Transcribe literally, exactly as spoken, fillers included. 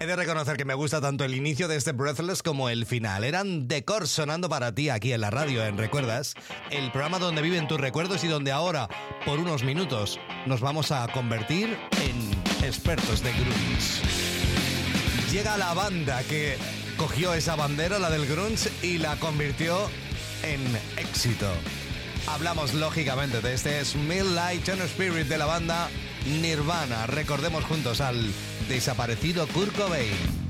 He de reconocer que me gusta tanto el inicio de este Breathless como el final. Eran The Corrs sonando para ti aquí en la radio, en Recuerdas, el programa donde viven tus recuerdos y donde ahora, por unos minutos, nos vamos a convertir en expertos de grunge. Llega la banda que cogió esa bandera, la del grunge, y la convirtió en éxito. Hablamos lógicamente de este Smell Like Teen Spirit de la banda Nirvana. Recordemos juntos al desaparecido Kurt Cobain.